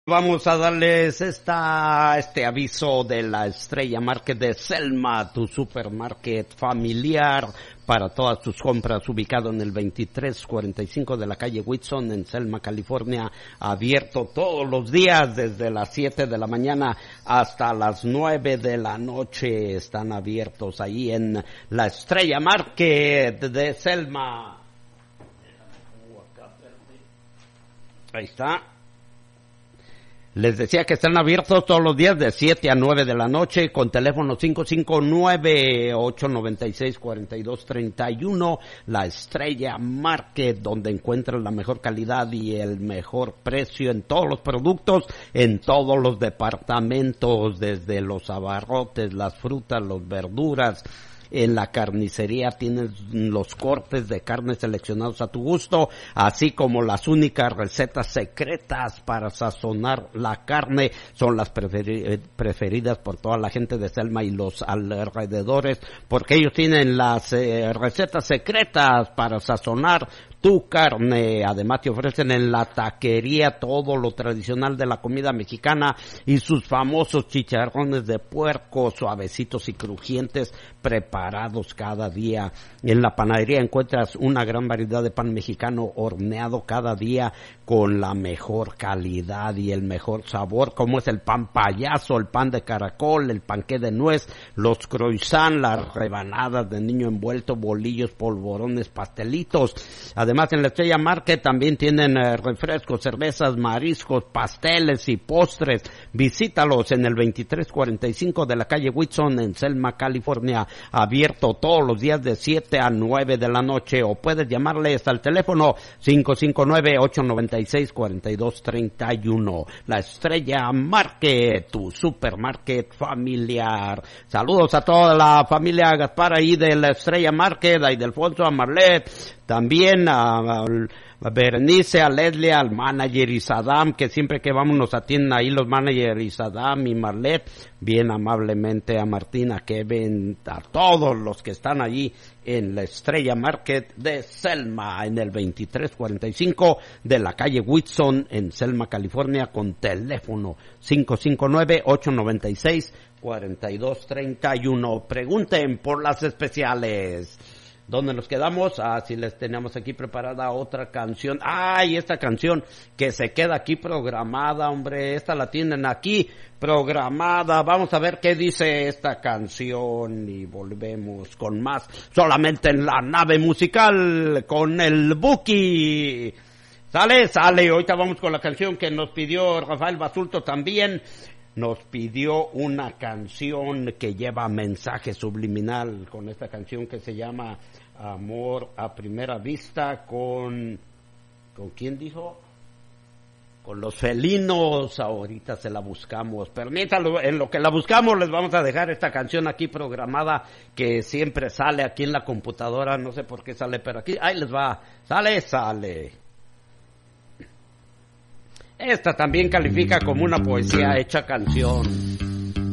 Vamos a darles este aviso de la Estrella Market de Selma, tu supermarket familiar para todas tus compras, ubicado en el 2345 de la calle Whitson en Selma, California, abierto todos los días desde las 7 de la mañana hasta las 9 de la noche. Están abiertos ahí en la Estrella Market de Selma. Ahí está. Les decía que están abiertos todos los días de 7 a 9 de la noche con teléfono 559-896-4231, la Estrella Market, donde encuentran la mejor calidad y el mejor precio en todos los productos, en todos los departamentos, desde los abarrotes, las frutas, las verduras. En la carnicería tienes los cortes de carne seleccionados a tu gusto, así como las únicas recetas secretas para sazonar la carne. Son las preferidas por toda la gente de Selma y los alrededores, porque ellos tienen las recetas secretas para sazonar tu carne. Además te ofrecen en la taquería todo lo tradicional de la comida mexicana y sus famosos chicharrones de puerco, suavecitos y crujientes, preparados cada día. En la panadería encuentras una gran variedad de pan mexicano horneado cada día con la mejor calidad y el mejor sabor, como es el pan payaso, el pan de caracol, el panqué de nuez, los croissants, las rebanadas de niño envuelto, bolillos, polvorones, pastelitos. Además, en la Estrella Market también tienen refrescos, cervezas, mariscos, pasteles y postres. Visítalos en el 2345 de la calle Whitson en Selma, California, abierto todos los días de 7 a 9 de la noche, o puedes llamarles al teléfono 559-896-4231. La Estrella Market, tu supermarket familiar. Saludos a toda la familia Gaspar ahí de la Estrella Market, a Ildefonso, a Marlet, también a Berenice, a Leslie, al manager Isadam, que siempre que vamos nos atienden ahí los managers Isadam y Marlet, bien amablemente a Martina, a Kevin, a todos los que están allí en la Estrella Market de Selma, en el 2345 de la calle Whitson en Selma, California, con teléfono 559-896-4231. Pregunten por las especiales. ¿Dónde nos quedamos? Si les tenemos aquí preparada otra canción. Y esta canción que se queda aquí programada, hombre, esta la tienen aquí programada. Vamos a ver qué dice esta canción y volvemos con más, solamente en la nave musical con el Buki. Sale. Ahorita vamos con la canción que nos pidió Rafael Basulto también. Nos pidió una canción que lleva mensaje subliminal, con esta canción que se llama Amor a Primera Vista, ¿con quién dijo? Con los felinos. Ahorita se la buscamos. Permítalo, en lo que la buscamos les vamos a dejar esta canción aquí programada, que siempre sale aquí en la computadora, no sé por qué sale, pero aquí, ahí les va, sale. Esta también califica como una poesía hecha canción.